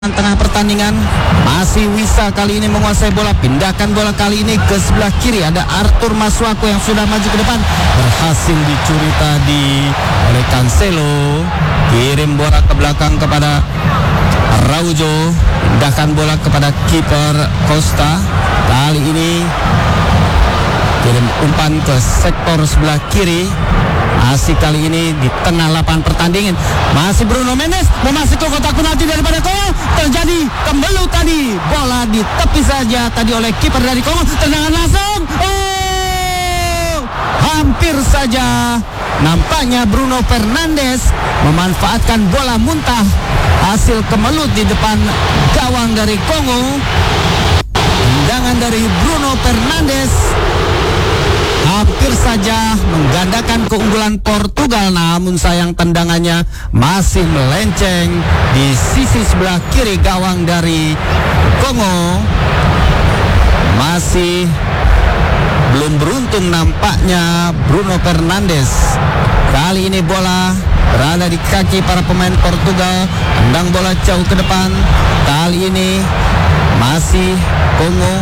Tengah pertandingan masih Wisa kali ini menguasai bola, pindahkan bola kali ini ke sebelah kiri. Ada Arthur Masuaku yang sudah maju ke depan, berhasil dicuri tadi oleh Cancelo. Kirim bola ke belakang kepada Araujo, pindahkan bola kepada kiper Costa. Kali ini kirim umpan ke sektor sebelah kiri. Masih kali ini di tengah lapangan pertandingan masih Bruno Mendes memasuki kotak penalti daripada Kongo. Terjadi kembelu tadi, bola di tepi saja tadi oleh kiper dari Kongo. Tendangan langsung, hampir saja. Nampaknya Bruno Fernandes memanfaatkan bola muntah hasil kemelut di depan gawang dari Kongo. Tendangan dari Bruno Fernandes hampir saja menggandakan keunggulan Portugal, namun sayang tendangannya masih melenceng di sisi sebelah kiri gawang dari Kongo. Masih belum beruntung nampaknya Bruno Fernandes. Kali ini bola berada di kaki para pemain Portugal, tendang bola jauh ke depan. Kali ini masih Kongo.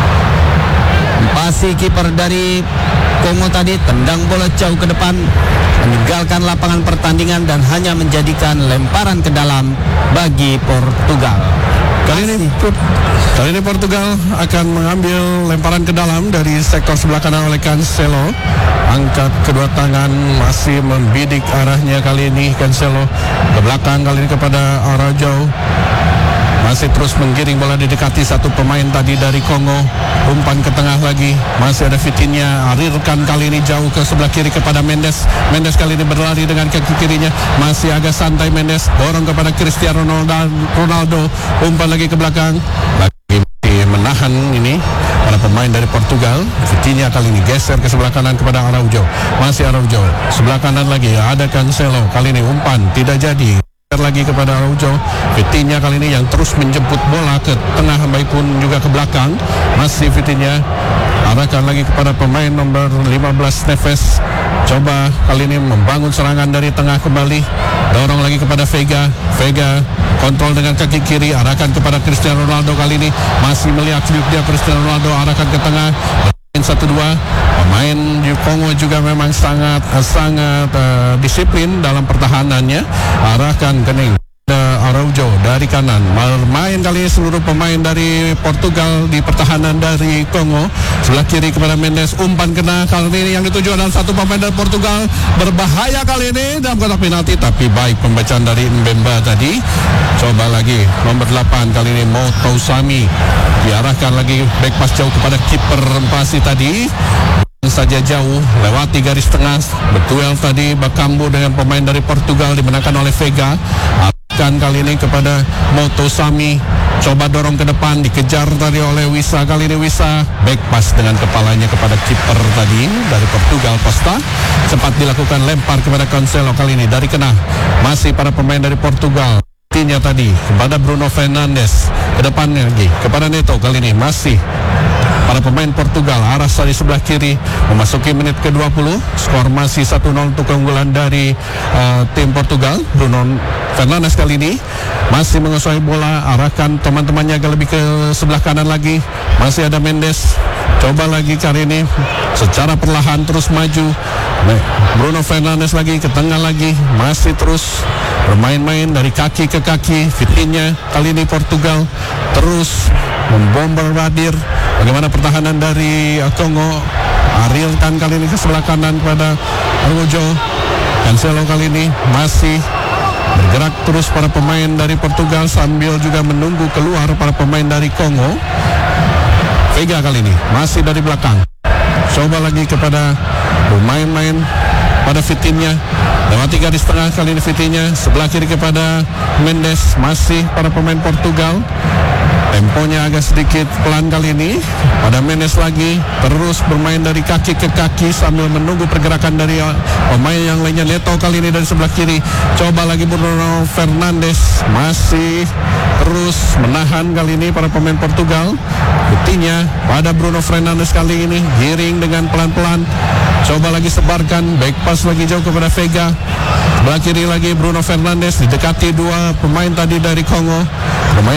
Pasi kiper dari Kongo tadi tendang bola jauh ke depan, meninggalkan lapangan pertandingan dan hanya menjadikan lemparan ke dalam bagi Portugal. Kali ini Portugal akan mengambil lemparan ke dalam dari sektor sebelah kanan oleh Cancelo. Angkat kedua tangan, masih membidik arahnya kali ini Cancelo ke belakang, kali ini kepada Araujo. Masih terus menggiring bola, didekati satu pemain tadi dari Kongo. Umpan ke tengah lagi, masih ada Vitinha, arirkan kali ini jauh ke sebelah kiri kepada Mendes. Mendes kali ini berlari dengan kaki kirinya, masih agak santai Mendes, dorong kepada Cristiano Ronaldo. Umpan lagi ke belakang, lagi menahan ini para pemain dari Portugal. Vitinha kali ini geser ke sebelah kanan kepada Araujo. Masih Araujo, sebelah kanan lagi ada Cancelo. Kali ini umpan tidak jadi, lagi kepada Araujo. Vitinha kali ini yang terus menjemput bola ke tengah maupun juga ke belakang. Masih Vitinha, arahkan lagi kepada pemain nomor 15 Neves. Coba kali ini membangun serangan dari tengah kembali, dorong lagi kepada Vega. Vega kontrol dengan kaki kiri, arahkan kepada Cristiano Ronaldo. Kali ini masih melihat dia Cristiano Ronaldo, arahkan ke tengah. 1-2. Pemain di Kongo juga memang sangat disiplin dalam pertahanannya. Arahkan kening Araujo dari kanan. Bermain kali ini seluruh pemain dari Portugal di pertahanan dari Kongo. Sebelah kiri kepada Mendes, umpan kena. Kali ini yang dituju adalah satu pemain dari Portugal. Berbahaya kali ini dalam kotak penalti, tapi baik pembacaan dari Mbemba tadi. Coba lagi nomor 8 kali ini Motosami, diarahkan lagi back pass jauh kepada kiper Pasi tadi. Saja jauh lewati garis tengah. Berduel tadi Bakambu dengan pemain dari Portugal, dimenangkan oleh Vega. Kali ini kepada Motosami, coba dorong ke depan, dikejar tadi oleh Wisa. Kali ini Wisa back pass dengan kepalanya kepada kiper tadi dari Portugal, Costa. Sempat dilakukan lempar kepada Cancelo. Kali ini dari kena masih para pemain dari Portugal. Tinya tadi kepada Bruno Fernandes, ke depannya lagi kepada Neto. Kali ini masih para pemain Portugal, arah dari sebelah kiri. Memasuki menit ke-20, skor masih 1-0 untuk keunggulan dari tim Portugal. Bruno Fernandes kali ini masih menguasai bola, arahkan teman-temannya agak lebih ke sebelah kanan lagi. Masih ada Mendes, coba lagi kali ini secara perlahan terus maju. Bruno Fernandes lagi ke tengah lagi, masih terus bermain-main dari kaki ke kaki. Vitinha kali ini Portugal terus membombardir. Bagaimana pertahanan dari Kongo? Arilkan kali ini ke sebelah kanan kepada Araujo. Cancelo kali ini masih bergerak terus para pemain dari Portugal sambil juga menunggu keluar para pemain dari Kongo. Vega kali ini masih dari belakang. Coba lagi kepada bermain-main pada Vitinha. Lewati garis tengah kali ini Vitinha. Sebelah kiri kepada Mendes. Masih para pemain Portugal. Temponya agak sedikit pelan kali ini. Pada Mendes lagi, terus bermain dari kaki ke kaki sambil menunggu pergerakan dari pemain yang lainnya. Neto kali ini dari sebelah kiri. Coba lagi Bruno Fernandes, masih terus menahan kali ini para pemain Portugal. Buktinya pada Bruno Fernandes kali ini giring dengan pelan-pelan. Coba lagi sebarkan, back pass lagi jauh kepada Vega. Sebelah kiri lagi Bruno Fernandes, didekati dua pemain tadi dari Kongo. Pemain